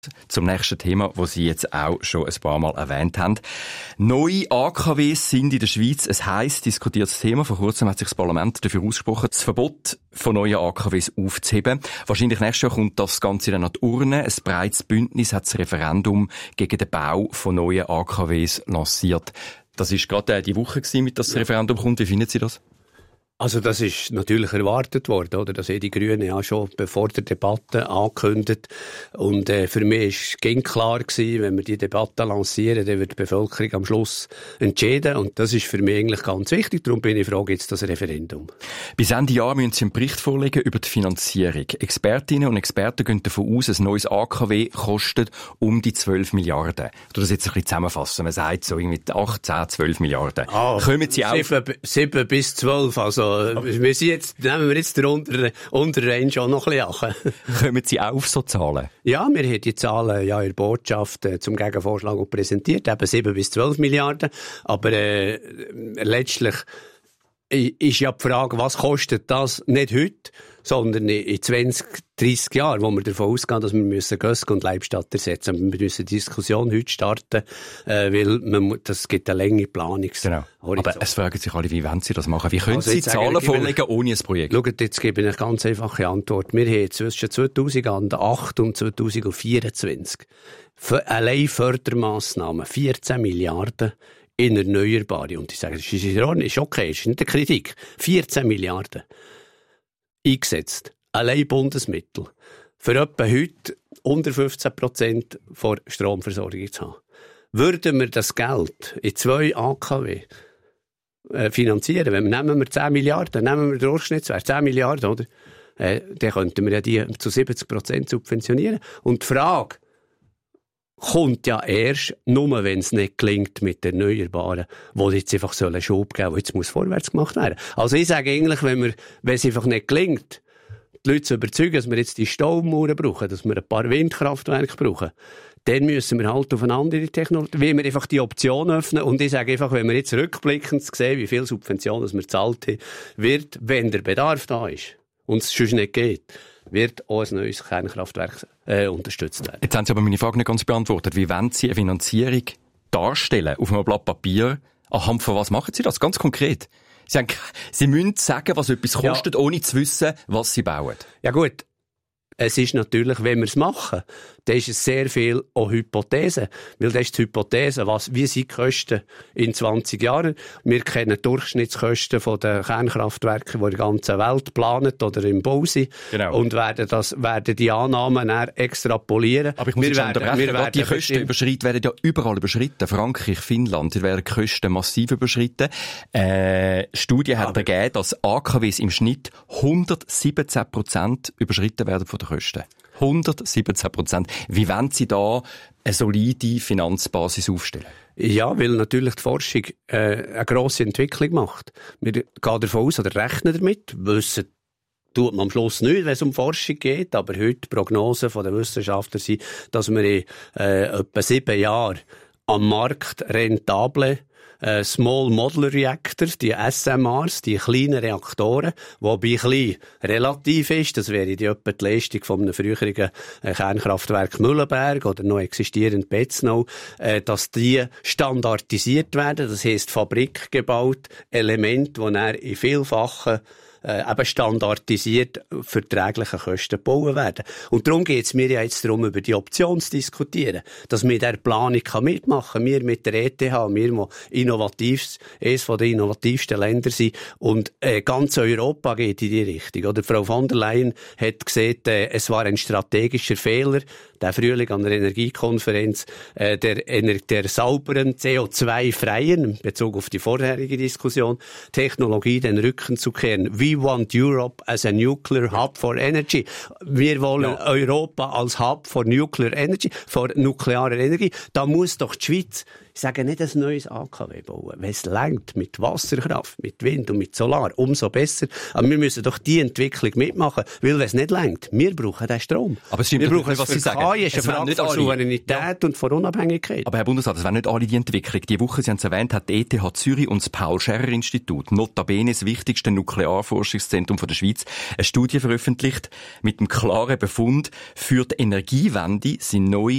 Zum nächsten Thema, das Sie jetzt auch schon ein paar Mal erwähnt haben. Neue AKWs sind in der Schweiz ein heiß diskutiertes Thema. Vor kurzem hat sich das Parlament dafür ausgesprochen, das Verbot von neuen AKWs aufzuheben. Wahrscheinlich nächstes Jahr kommt das Ganze dann an die Urne. Ein breites Bündnis hat das Referendum gegen den Bau von neuen AKWs lanciert. Das ist gerade die Woche gewesen, mit das Referendum kommt. Wie finden Sie das? Also das ist natürlich erwartet worden, oder? Das haben die Grünen ja schon bevor der Debatte angekündigt. Und für mich ging klar gewesen, wenn wir die Debatte lancieren, dann wird die Bevölkerung am Schluss entscheiden. Und das ist für mich eigentlich ganz wichtig. Darum bin ich froh, jetzt das Referendum. Bis Ende Jahr müssen Sie einen Bericht vorlegen über die Finanzierung. Expertinnen und Experten gehen davon aus, ein neues AKW kostet um die 12 Milliarden. Ich will das jetzt ein bisschen zusammenfassen. Man sagt so irgendwie 8, 10, 12 Milliarden. Kommen Sie auf? 7 bis 12, also nehmen wir jetzt den Unterrange auch noch ein bisschen an. Kommen Sie auf so Zahlen? Ja, wir haben die Zahlen ja in der Botschaft zum Gegenvorschlag auch präsentiert, eben 7 bis 12 Milliarden. Aber letztlich ist ja die Frage, was kostet das nicht heute, sondern in 20, 30 Jahren, wo wir davon ausgehen, dass wir Gösgen und Leibstadt ersetzen müssen. Wir müssen die Diskussion heute starten, weil das gibt eine lange Planungshorizont. Genau. Aber es fragen sich alle, wie wollen Sie das machen? Wie können Sie Zahlen vorlegen ohne ein Projekt? Schaut, jetzt gebe ich eine ganz einfache Antwort. Wir haben zwischen 2008 und 2024 allein Fördermassnahmen 14 Milliarden in Erneuerbare. Und ich sage, das ist in Ordnung, ist okay, ist nicht eine Kritik. 14 Milliarden eingesetzt. Allein Bundesmittel. Für etwa heute unter 15% von Stromversorgung zu haben. Würden wir das Geld in 2 AKW finanzieren, nehmen wir 10 Milliarden, nehmen wir den Durchschnittswert, 10 Milliarden, oder? Dann könnten wir ja die zu 70% subventionieren. Und die Frage kommt ja erst, nur wenn es nicht gelingt mit den Erneuerbaren, wo jetzt einfach einen Schub geben soll, jetzt muss vorwärts gemacht werden. Also ich sage eigentlich, wenn es einfach nicht gelingt, die Leute zu überzeugen, dass wir jetzt die Staumauern brauchen, dass wir ein paar Windkraftwerke brauchen, dann müssen wir halt auf eine andere Technologie, wie wir einfach die Option öffnen. Und ich sage einfach, wenn wir jetzt rückblickend sehen, wie viele Subventionen wir gezahlt haben, wird, wenn der Bedarf da ist und es sonst nicht geht, wird auch ein neues Kernkraftwerk unterstützt werden. Jetzt haben Sie aber meine Frage nicht ganz beantwortet. Wie wollen Sie eine Finanzierung darstellen auf einem Blatt Papier? Anhand von was machen Sie das? Ganz konkret. Sie müssen sagen, was etwas kostet, ohne zu wissen, was Sie bauen. Ja gut. Es ist natürlich, wenn wir es machen, dann ist es sehr viel auch Hypothese. Weil das ist die Hypothese, wie sind die Kosten in 20 Jahren. Wir kennen die Durchschnittskosten von den Kernkraftwerken, die in der ganzen Welt planen oder im Bau sind. Genau. Und werden die Annahmen dann extrapolieren. Aber ich muss schon unterbrechen. Die Kosten werden ja überall überschritten. Frankreich, Finnland, die werden die Kosten massiv überschritten. Studie hat ergeben, dass AKWs im Schnitt 117% überschritten werden von den Kosten. 117%. Wie wollen Sie da eine solide Finanzbasis aufstellen? Ja, weil natürlich die Forschung eine grosse Entwicklung macht. Wir gehen davon aus oder rechnen damit, wissen tut man am Schluss nicht, wenn es um Forschung geht, aber heute die Prognosen der Wissenschaftler sind, dass wir in etwa 7 Jahren am Markt rentable Small Modular Reactors, die SMRs, die kleinen Reaktoren, wobei klein relativ ist, das wäre die etwa die Leistung von einem früheren Kernkraftwerk Mühlenberg oder noch existierend Betznau, dass die standardisiert werden, das heisst Fabrik gebaut, Elemente, die dann in vielfachen eben standardisiert verträgliche Kosten gebaut werden. Und darum geht es mir ja jetzt darum, über die Option zu diskutieren, dass wir in dieser Planung mitmachen können. Wir mit der ETH, wir, die eines der innovativsten Länder sind. Und ganz Europa geht in die Richtung. Oder Frau von der Leyen hat gesagt, es war ein strategischer Fehler, der Frühling an der Energiekonferenz, der sauberen, CO2-freien, in Bezug auf die vorherige Diskussion, Technologie den Rücken zu kehren. We want Europe as a nuclear hub for energy. Wir wollen Europa als Hub for nuclear energy, for nuklearer Energie. Da muss doch die Schweiz, ich sage nicht ein neues AKW bauen. Wenn es reicht mit Wasserkraft, mit Wind und mit Solar, umso besser. Aber wir müssen doch die Entwicklung mitmachen, weil wenn es nicht reicht, wir brauchen den Strom. Aber es stimmt, wir brauchen was Sie sagen. Es ist eine Frage von Souveränität und von Unabhängigkeit. Aber Herr Bundesrat, das wäre nicht alle die Entwicklung. Die Woche, Sie haben es erwähnt, hat die ETH Zürich und das Paul-Scherrer-Institut, notabene das wichtigste Nuklearforschungszentrum der Schweiz, eine Studie veröffentlicht mit dem klaren Befund, für die Energiewende sind neue